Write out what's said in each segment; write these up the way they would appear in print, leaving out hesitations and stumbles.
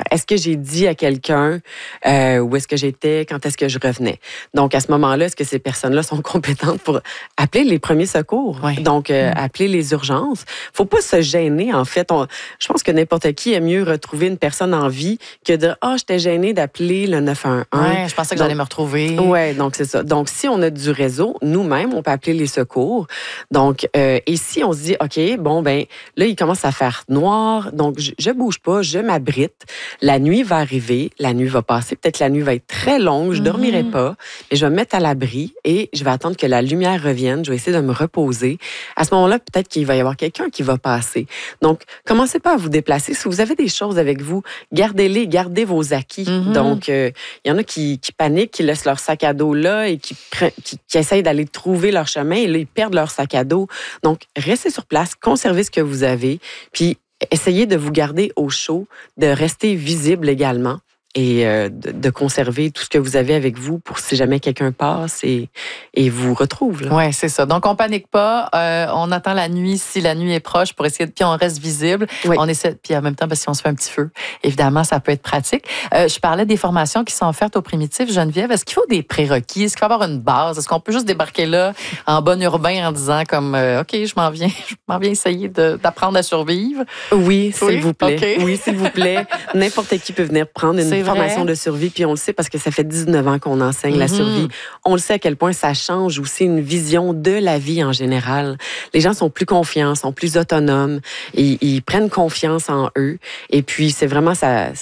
est-ce que j'ai dit à quelqu'un où est-ce que j'étais, quand est-ce que je revenais? Donc, à ce moment-là, est-ce que ces personnes-là sont compétentes pour appeler les premiers secours? Oui. Donc, appeler les urgences. Faut pas se gêner, en fait. Je pense que n'importe qui aime mieux retrouver une personne en vie que de « Ah, j'étais gênée d'appeler le 911 ». Oui, je pensais que j'allais me retrouver. Oui, donc c'est ça. Donc, si on a du réseau, nous-mêmes, on peut appeler les secours. Donc, et si on se dit, OK, bon, ben là, il commence à faire noir, donc je bouge pas, je m'abrite. La nuit va arriver, la nuit va passer, peut-être la nuit va être très longue, je dormirai pas, mais je vais me mettre à l'abri et je vais attendre que la lumière revienne, je vais essayer de me reposer. À ce moment-là, peut-être qu'il va y avoir quelqu'un qui va passer. Donc, commencez pas à vous déplacer. Si vous avez des choses avec vous, gardez-les, gardez vos acquis. Donc, il y en a qui paniquent, qui laissent leur sac à dos là et qui essayent d'aller trouver leur chemin et là, ils perdent leur sac à dos. Donc, restez sur place, conservez ce que vous avez, puis essayez de vous garder au chaud, de rester visible également et de conserver tout ce que vous avez avec vous pour si jamais quelqu'un passe et vous retrouve. Oui, c'est ça. Donc, on panique pas. On attend la nuit si la nuit est proche pour essayer puis on reste visible. Oui. On essaie, puis en même temps, si on se fait un petit feu, évidemment, ça peut être pratique. Je parlais des formations qui sont offertes aux primitifs. Geneviève, est-ce qu'il faut des prérequis? Est-ce qu'il faut avoir une base? Est-ce qu'on peut juste débarquer là en bon urbain en disant comme, OK, je m'en viens essayer d'apprendre à survivre? Oui, s'il vous plaît. Okay. Oui, s'il vous plaît. N'importe qui peut venir prendre une formation de survie, puis on le sait parce que ça fait 19 ans qu'on enseigne la survie. On le sait à quel point ça change aussi une vision de la vie en général. Les gens sont plus confiants, sont plus autonomes, ils prennent confiance en eux. Et puis, c'est vraiment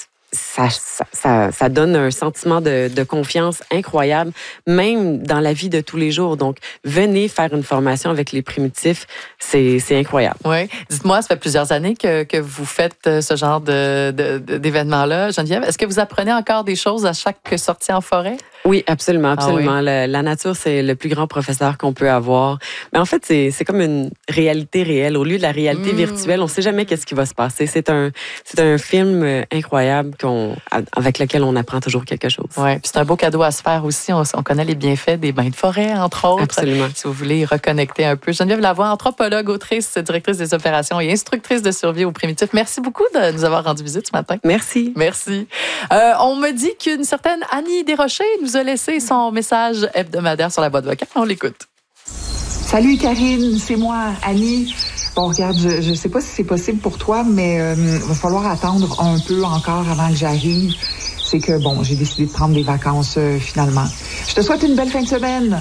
ça donne un sentiment de confiance incroyable, même dans la vie de tous les jours. Donc, venez faire une formation avec les primitifs, c'est incroyable. Oui. Dites-moi, ça fait plusieurs années que vous faites ce genre d'événements-là. Geneviève, est-ce que vous apprenez encore des choses à chaque sortie en forêt? Oui, absolument, absolument. Ah oui. La nature, c'est le plus grand professeur qu'on peut avoir. Mais en fait, c'est comme une réalité réelle. Au lieu de la réalité virtuelle, on ne sait jamais qu'est-ce qui va se passer. C'est un film incroyable avec lequel on apprend toujours quelque chose. Oui, puis c'est un beau cadeau à se faire aussi. On connaît les bienfaits des bains de forêt, entre autres. Absolument. Si vous voulez reconnecter un peu. Geneviève Lavoie, anthropologue, autrice, directrice des opérations et instructrice de survie aux primitifs. Merci beaucoup de nous avoir rendu visite ce matin. Merci. Merci. On me dit qu'une certaine Annie Desrochers nous a laissé son message hebdomadaire sur la boîte vocale. On l'écoute. Salut Karine, c'est moi, Annie. Bon, regarde, je sais pas si c'est possible pour toi, mais va falloir attendre un peu encore avant que j'arrive. C'est que, bon, j'ai décidé de prendre des vacances finalement. Je te souhaite une belle fin de semaine.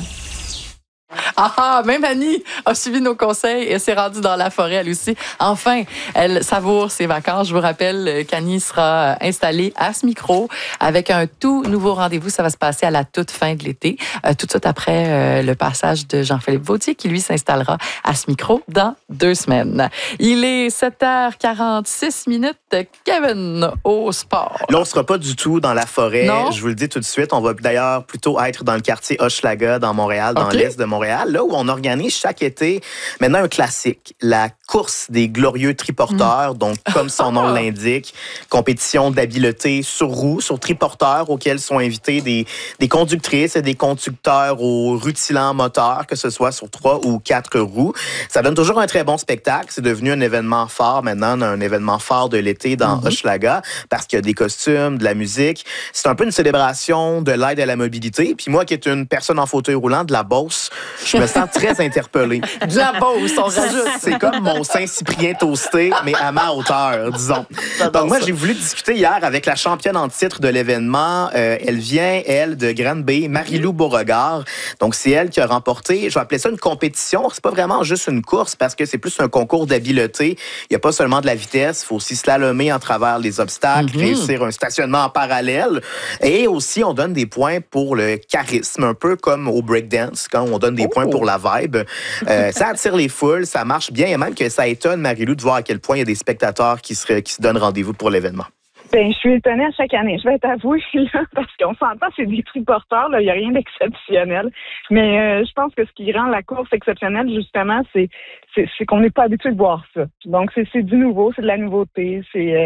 Ah, même Annie a suivi nos conseils et s'est rendue dans la forêt, elle aussi. Enfin, elle savoure ses vacances. Je vous rappelle qu'Annie sera installée à ce micro avec un tout nouveau rendez-vous. Ça va se passer à la toute fin de l'été, tout de suite après le passage de Jean-Philippe Vautier, qui lui s'installera à ce micro dans 2 semaines. Il est 7h46 minutes. Kevin, au sport. Là, on ne sera pas du tout dans la forêt. Non? Je vous le dis tout de suite. On va d'ailleurs plutôt être dans le quartier Hochelaga, dans Montréal, dans l'est de Montréal, là où on organise chaque été maintenant un classique, la course des glorieux triporteurs. Donc, comme son nom l'indique, compétition d'habileté sur roue, sur triporteur, auxquels sont invités des conductrices et des conducteurs aux rutilants moteurs, que ce soit sur 3 ou 4 roues. Ça donne toujours un très bon spectacle. C'est devenu un événement phare maintenant, un événement phare de l'été dans Hochelaga, parce qu'il y a des costumes, de la musique. C'est un peu une célébration de l'aide à la mobilité. Puis moi, qui est une personne en fauteuil roulant, de la Beauce, je me sens très interpellé. De la Beauce, on rajoute. C'est comme mon Saint-Cyprien toasté, mais à ma hauteur, disons. Donc moi, j'ai voulu discuter hier avec la championne en titre de l'événement. Elle vient, elle, de Grande-Bay, Marie-Lou Beauregard. Donc c'est elle qui a remporté, je vais appeler ça une compétition. C'est pas vraiment juste une course, parce que c'est plus un concours d'habileté. Il n'y a pas seulement de la vitesse, il faut aussi slalomer en travers les obstacles, réussir un stationnement en parallèle. Et aussi, on donne des points pour le charisme, un peu comme au breakdance, quand on donne des points pour la vibe. Ça attire les foules, ça marche bien, et même que ça étonne Marie-Lou de voir à quel point il y a des spectateurs qui se donnent rendez-vous pour l'événement. Ben, je suis étonnée à chaque année. Je vais t'avouer, là, parce qu'on s'entend, c'est des triporteurs, là. Il n'y a rien d'exceptionnel. Mais je pense que ce qui rend la course exceptionnelle, justement, c'est qu'on n'est pas habitué de voir ça. Donc, c'est du nouveau, c'est de la nouveauté,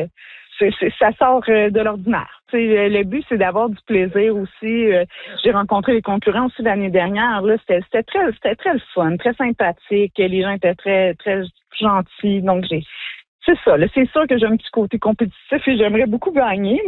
ça sort de l'ordinaire. Le but, c'est d'avoir du plaisir aussi. J'ai rencontré les concurrents aussi l'année dernière. Là, c'était très le fun, très sympathique. Les gens étaient très, très gentils. Donc, c'est ça. Là, c'est sûr que j'ai un petit côté compétitif et j'aimerais beaucoup gagner.